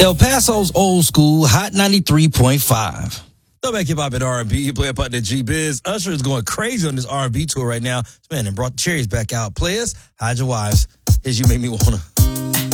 El Paso's old school Hot 93.5. Throw back hip hop and R&B. You play a part of G Biz. Usher is going crazy on this R&B tour right now. Man, and brought the cherries back out. Players, hide your wives. As you make me wanna.